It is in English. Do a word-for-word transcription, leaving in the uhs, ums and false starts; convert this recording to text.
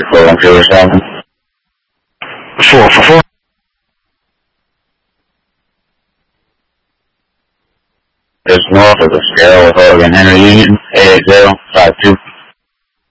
four one two seven. four four four. Is north of the scale with Oregon Henry Union, eight eight zero five two.